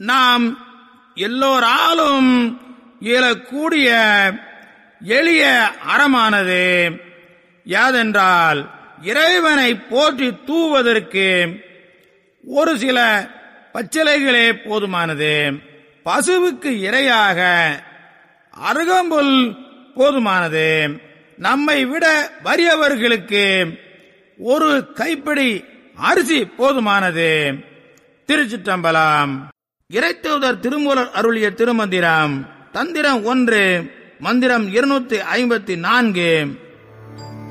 நாம் எல்லோராலும் இயலக்கூடிய எளிய அறமானது யாதென்றால், இறைவனை போற்றி தூவதற்கு ஒரு சில பச்சிலைகளே போதுமானது. பசுவுக்கு இரையாக அருகம்புல் போதுமானது. நம்மை விட வறியவர்களுக்கு ஒரு கைப்பிடி அரிசி போதுமானது. திருச்சிற்றம்பலம். இறைத்தூதர் திருமூலர் அருளிய திருமந்திரம். தந்திரம் 1, மந்திரம் 254.